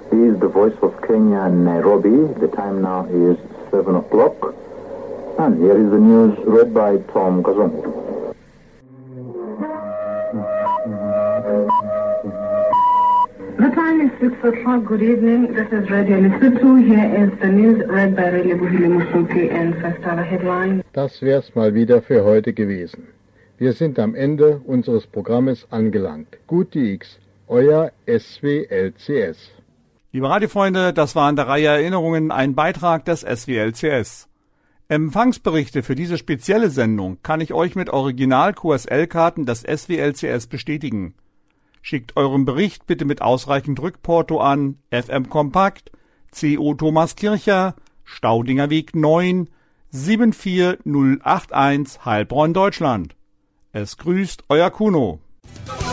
is the voice of Kenya, Nairobi. The time now is 7 o'clock. And here is the news read by Tom Kazungu. The time is 6 o'clock. Good evening. This is Radio Lesotho. Here is the news read by Relebohile Musuki and Fastala Headline. Das wär's mal wieder für heute gewesen. Wir sind am Ende unseres Programmes angelangt. Gute X, euer SWLCS. Liebe Radiofreunde, das war in der Reihe Erinnerungen ein Beitrag des SWLCS. Empfangsberichte für diese spezielle Sendung kann ich euch mit Original-QSL-Karten des SWLCS bestätigen. Schickt euren Bericht bitte mit ausreichend Rückporto an FM Kompakt, CO Thomas Kircher, Staudinger Weg 9, 74081 Heilbronn, Deutschland. Es grüßt euer Kuno.